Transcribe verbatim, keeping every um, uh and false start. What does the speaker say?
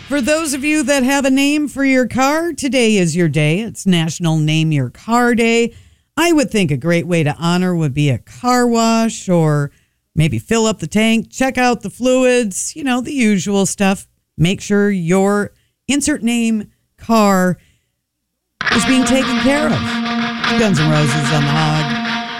For those of you that have a name for your car, today is your day. It's National Name Your Car Day. I would think a great way to honor would be a car wash or maybe fill up the tank, check out the fluids, you know, the usual stuff. Make sure your insert name car is being taken care of. Guns N' Roses on the Hog.